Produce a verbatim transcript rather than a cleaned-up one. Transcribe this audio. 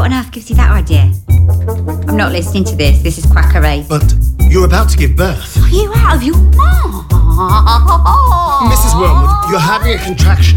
What on earth gives you that idea? I'm not listening to this. This is quackery. But you're about to give birth. Are you out of your mind? Missus Wormwood, you're having a contraction.